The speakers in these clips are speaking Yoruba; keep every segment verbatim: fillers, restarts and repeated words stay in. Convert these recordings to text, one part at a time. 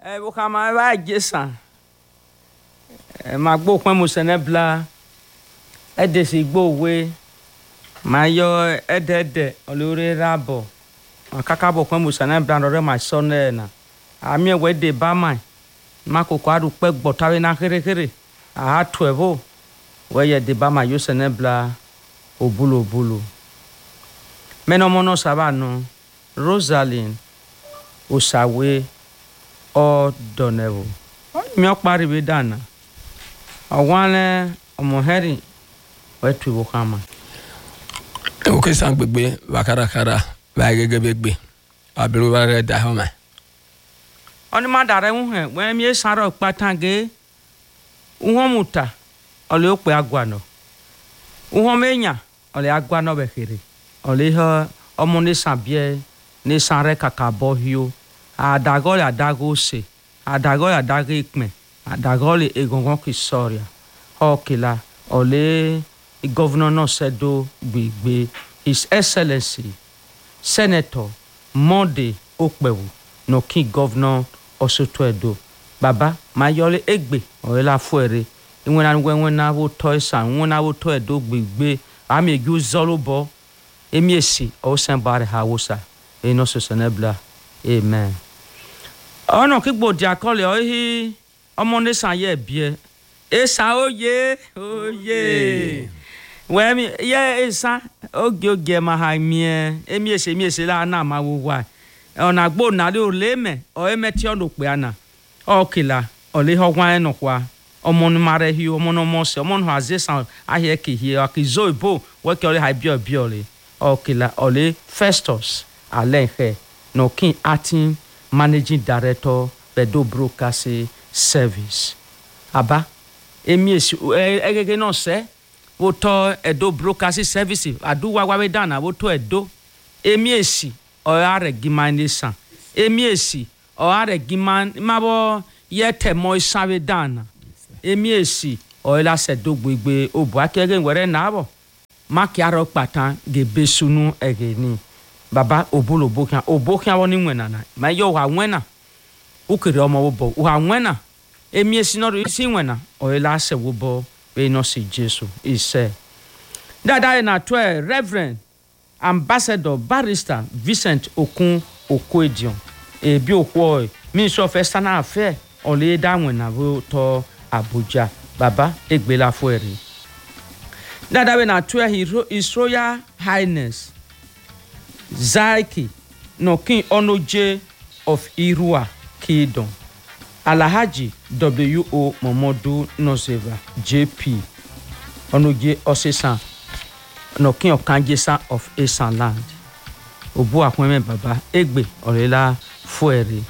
Eh, bukama ba jesa. Eh, magbo kwen mo senebla. Ede si gbo we. Mayo ede ede olore rabo. Akakabo kwen mo senebla rore ma sonne na. Ami we de ba mai. Makoko adu pe gbotawe na kere kere. Aha twelve. We ye de ba ma yo senebla obulu obulu. Menomono sabano Rosaline Osawe o Donevo. Mi okpari be dana. Awane omoheri wetu bokama. O ke sang gbegbe wakara kara wa gege begbe. Abiru wa re da homa. Oni ma dare hu he we mi saro patange. Uho muta ole okpe agwa no. Uho menya ole agwa no be kere. Ole ho omo ne sabie ne sanre kakabo hio. Adagole adago se adagole adago ikme adagole egongon ki soria okila ole governor no sedo gbegbe His Excellency Senator Monday Okpewu no king governor Osoto Edo baba mayole egbe ola fuere inwena nwenna wo toisa nwena wo to Edo gbegbe ami egu zolobo emiesi o senbare hausa eno so senebla. Amen. Oh no, kigbo dia kole o hi omo ne san ye bie. Esa oye, oye. We mi ye esa oge oge ma ha mie. Emi ese mi ese la na ma wo wa. Ona gbo na le o le me, o e meti ono pe ana. O kila, o le ho wan no kwa. Omo no mare hi omo no mo se, omo no aze san ahe ki hi akizo ibo, we ke o le ha bio bio le. O kila, o le Festus Alenhe. No king acting managing director Bedo Broadcasting Service. Aba emiesi egege no se wo to Edo Broadcasting Service adu wa wa dana wo to Edo emiesi o are gimanisa emiesi o are giman mabo yete mo isawe dana emiesi o la se do gbegbe obu akege nwere na abo makiaro patan gebesunu egeni. Baba obulo bokia obokia woni nwena na ma yo wa nwena ukere omo wo bo wa nwena emiesi no isi nwena o ela se wo bo we no si Jesu ise dada na to Reverend Ambassador Barrister Vincent Okun Okoedion e bi okwo Minister of External Affairs o le da nwena wo to Abuja baba egbela fuere dada na to His Royal Highness Zaiki no King Onoje of Irua Kingdom Alhaji W O Momodu Nozeva J P Onoje Osesa no King of Kanjesa of Esan Land Obu akweme baba egbe olela fuere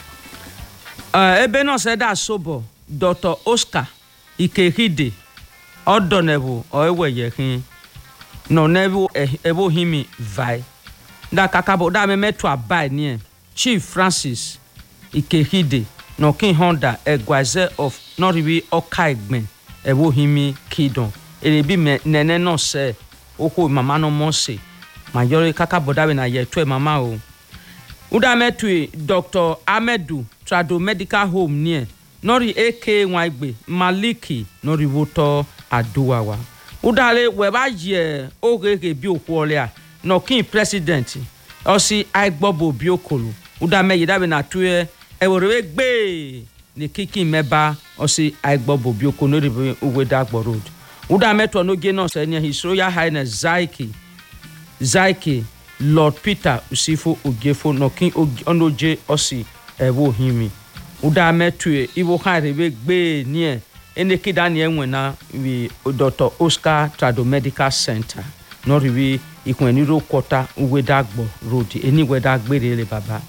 uh, ebe no se da sobo Doctor Oscar Ikehide Odonebu oeweye hin no nebu ebo himi vai da kakabo da me meto abai ni Chief Francis Ikehide no King Honda Egwaze of Noribi Okaigben ebo himi Kingdom erebi me nene no se oko mama no monse majori kakabo da we na ye to mama o uda meto Doctor Amedu Trado Medical Home ni Nori A K Waigbe Maliki Nori woto Aduwawa udale we ba ye ogege bi okwole a no King President osi aigbobo biokolu uda me yida be na tuye e wore gbe ni kiki meba osi aigbobo biokolu no Uweda Agbo Road uda me to no ge no se ni His Royal Highness Zaiki Zaiki Lord Peter Usifo Ogefo no King Onoje osi ewo himi uda me tuye iwo kan rebe gbe ni e ene kidani enwena wi Doctor Oscar Trado Medical Center no riwi ikweniro kwota Uweda Agbo Road eni Uweda Agberele baba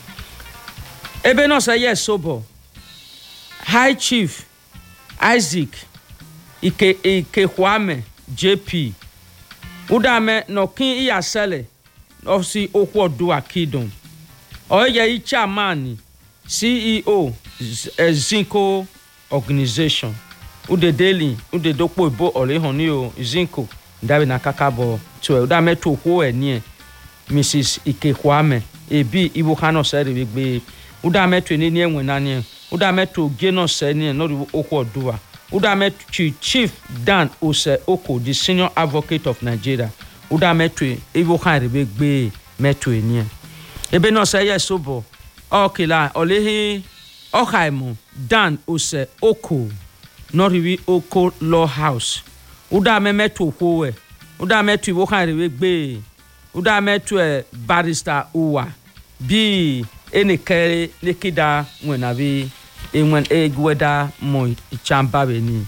ebe no say yes sobo High Chief Isaac Ike Ikehwame J P udame no King Iyasele osi Okwoduwa Kingdom oye chairman C E O Zinco Organization ude daily ude dokpo ibo ole honi o Zinco ndawe na kakabo to udame to ko eni Missus Ikehwame ebi ibo kano sere wegbe uda metu ni ni enwe na ni uda metu geno se ni no ri okwo oduwa uda metu Chief Dan Ose Oko the senior advocate of Nigeria uda metu evo kan rebe gbe metu ni ebe no se yes obo okila olehi Okaimu Dan Ose Oko Noriwi Oko Law House. Uda me metu kwowe. Uda metu iwo kan rewe gbe. Uda metu e barrister uwa. Bi ene kere nekida mwena bi enwen egweda mo chamba be ni.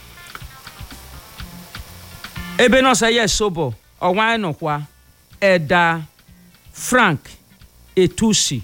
Ebe no say yes sobo. Owan no kwa Eda Frank Etusi.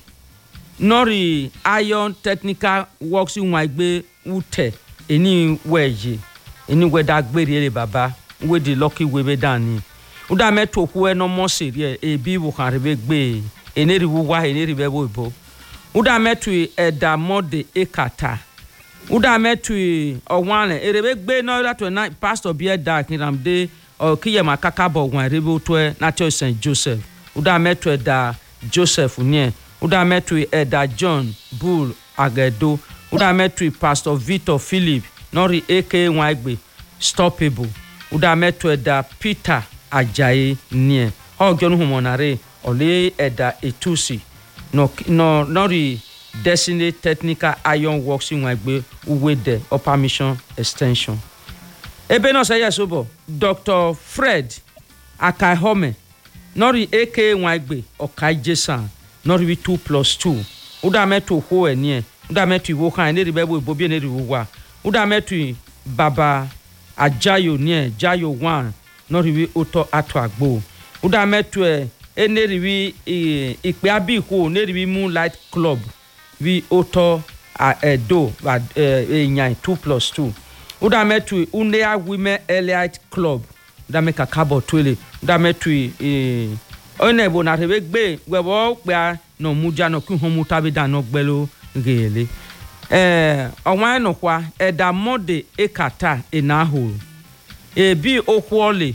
Nori Iron Technical Works Nwagbe ute eni weje eni weda gbere ele baba we di lucky we be dani uda meto ku e no mo serie e bi wo kan rebe gbe eni ri wo wa eni ri be bo ibo uda meto Eda Mode Ekata uda meto owan erebe gbe no that na pastor bi Eda Kinramde o kiye makaka bo wan rebe to na Church Saint Joseph uda meto Eda Joseph nie uda metu Eda John Bull Agedo uda metu Pastor Victor Philip nori aka Nwagbe Stoppable uda metu Eda Peter Ajayi nie ho jonu humonare ole Eda Etusi no no nori Destiny Technical Iron Works Nwagbe uwede Upper Mission Extension ebe no say yes obo Doctor Fred Akaihome nori aka Nwagbe Okaijesan Nori two plus two. Uda metu ho enie. Uda metu wo kan ne ribe bo bobi ne riwa. Uda metu Baba Ajayo nie Jayo one. Nori wi oto ato agbo. Uda metu e ne riwi ipe abi ho ne riwi Moonlight Club. Wi oto a edo e nyan two plus two. Uda metu Unea Women Elite Club. Uda meka kabo twele. Uda metu e one bo na rebe gbe webo gba no muja no ku homu tabi da no gbelo gele eh owan no kwa Eda Mode Ekata enaho e bi okwole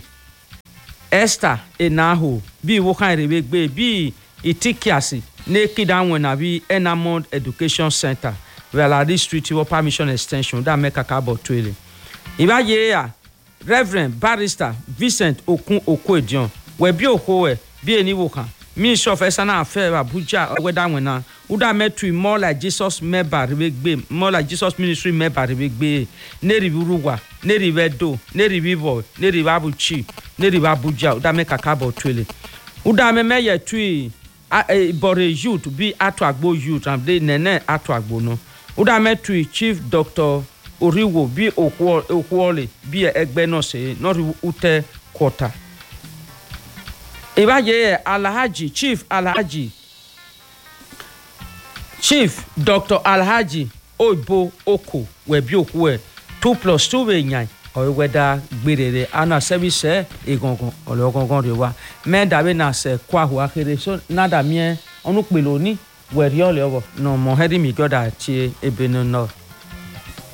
Esther enaho bi wo kan rebe gbe bi itikiasi ne kidanwe na bi Enamond Education Center wela district Upper Mission Extension da meka kabo twele ibaye ya Reverend Barrister Vincent Okun Okoedion we bi okowe bi eni wo kan Ministry of External Affairs Abuja weda wena uda metu more like Jesus member rebe more like Jesus ministry member rebe ne riburuwa ne ribedo ne ribibo ne ribabuchi ne ribabuja uda me kakabo twele uda me meye tui bore youth bi atwagbo youth and dey nene atwagbo no uda metu Chief Doctor Oriwo bi okwo okwole bi egbe no se no ute quarter Ibaye Alhaji Chief Alhaji Chief Doctor Alhaji Oibo Oko we bi oku e two plus two we nyan o weda gberere ana service e gongon olo gongon re wa me da be na se kwa hu akere so nada mie onu pelo ni we ri ole obo no mo heri mi goda ti ebe no no